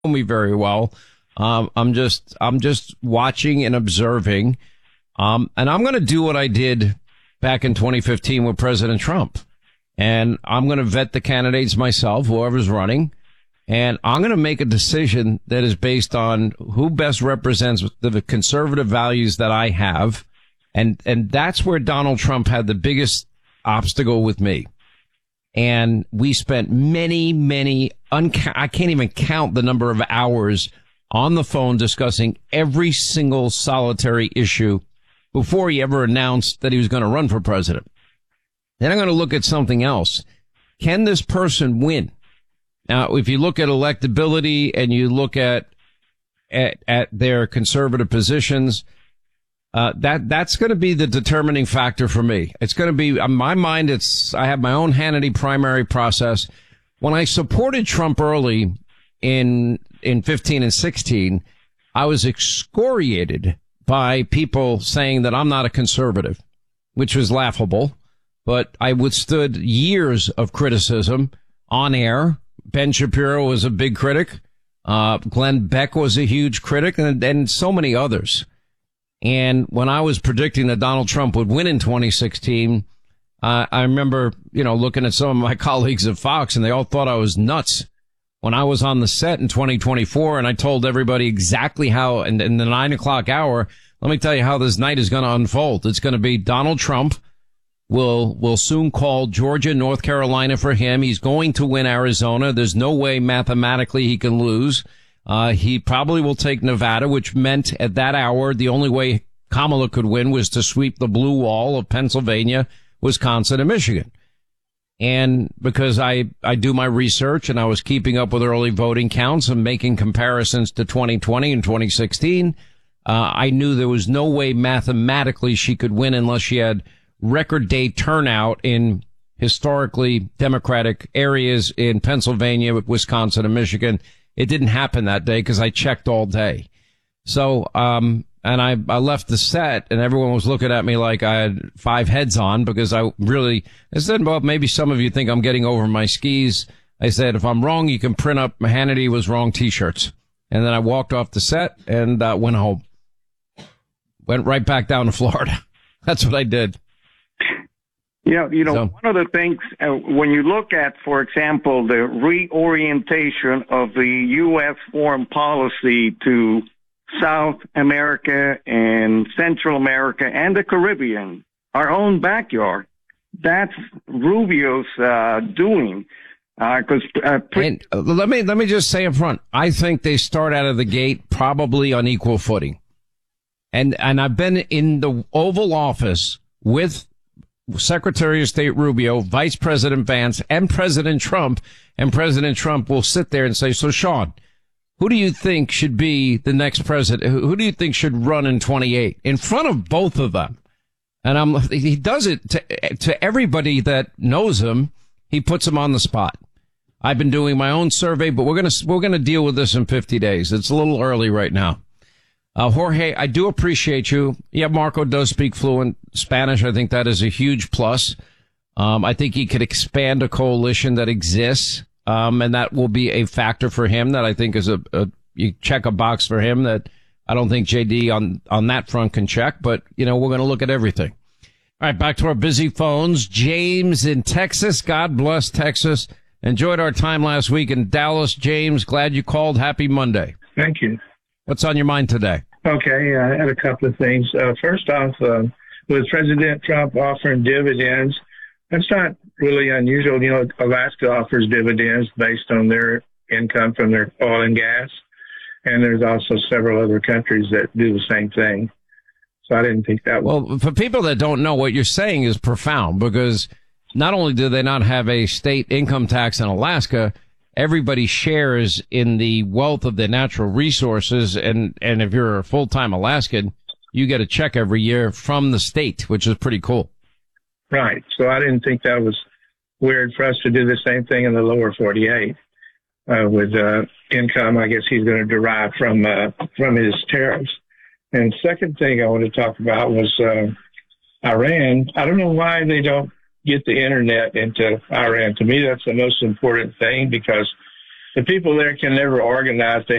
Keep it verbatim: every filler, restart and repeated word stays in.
know me very well. Um, I'm just, I'm just watching and observing. Um, and I'm going to do what I did back in twenty fifteen with President Trump. And I'm going to vet the candidates myself, whoever's running. And I'm going to make a decision that is based on who best represents the conservative values that I have. And, and that's where Donald Trump had the biggest obstacle with me. And we spent many, many, unca- I can't even count the number of hours on the phone discussing every single solitary issue before he ever announced that he was going to run for president. Then I'm going to look at something else. Can this person win? Now, if you look at electability and you look at, at, at their conservative positions, uh, that, that's going to be the determining factor for me. It's going to be, in my mind, it's, I have my own Hannity primary process. When I supported Trump early in, in fifteen and sixteen, I was excoriated by people saying that I'm not a conservative, which was laughable, but I withstood years of criticism on air. Ben Shapiro was a big critic. Uh, Glenn Beck was a huge critic, and, and so many others. And when I was predicting that Donald Trump would win in twenty sixteen, uh, I remember, you know, looking at some of my colleagues at Fox, and they all thought I was nuts. When I was on the set in twenty twenty-four, and I told everybody exactly how, in, in the nine o'clock hour, let me tell you how this night is going to unfold. It's going to be Donald Trump will will soon call Georgia, North Carolina for him. He's going to win Arizona. There's no way mathematically he can lose. Uh, he probably will take Nevada, which meant at that hour, the only way Kamala could win was to sweep the blue wall of Pennsylvania, Wisconsin, and Michigan. And because I, I do my research and I was keeping up with early voting counts and making comparisons to twenty twenty and twenty sixteen, uh, I knew there was no way mathematically she could win unless she had record day turnout in historically Democratic areas in Pennsylvania, Wisconsin, and Michigan. It didn't happen that day because I checked all day. So, um, and I, I left the set and everyone was looking at me like I had five heads on because I really, I said, well, maybe some of you think I'm getting over my skis. I said, if I'm wrong, you can print up Hannity was wrong t-shirts. And then I walked off the set and uh, went home. Went right back down to Florida. That's what I did. Yeah, you know, So, one of the things, uh, when you look at, for example, the reorientation of the U S foreign policy to South America and Central America and the Caribbean, our own backyard, that's Rubio's uh, doing. Because uh, uh, pre- and, uh, let me let me just say up front, I think they start out of the gate probably on equal footing. And and I've been in the Oval Office with Secretary of State Rubio, Vice President Vance, and President Trump, and President Trump will sit there and say, so Sean, who do you think should be the next president? Who do you think should run in twenty-eight? In front of both of them. And I'm, he does it to, to everybody that knows him. He puts him on the spot. I've been doing my own survey, but we're going to, we're going to deal with this in fifty days. It's a little early right now. Uh, Jorge, I do appreciate you. Yeah, Marco does speak fluent Spanish. I think that is a huge plus. Um, I think he could expand a coalition that exists. Um, and that will be a factor for him that I think is a, a, you check a box for him that I don't think J D on, on that front can check, but you know, we're going to look at everything. All right. Back to our busy phones. James in Texas. God bless Texas. Enjoyed our time last week in Dallas. James, glad you called. Happy Monday. Thank you. What's on your mind today? Okay, I had a couple of things. Uh, first off, uh, with President Trump offering dividends, that's not really unusual. You know, Alaska offers dividends based on their income from their oil and gas, and there's also several other countries that do the same thing. So I didn't think that was... Well, for people that don't know, what you're saying is profound because not only do they not have a state income tax in Alaska, everybody shares in the wealth of the natural resources. And, and if you're a full-time Alaskan, you get a check every year from the state, which is pretty cool. Right. So I didn't think that was weird for us to do the same thing in the lower forty-eight uh, with uh, income. I guess he's going to derive from uh, from his tariffs. And second thing I want to talk about was uh, Iran. I don't know why they don't get the internet into Iran. To me, that's the most important thing because the people there can never organize. They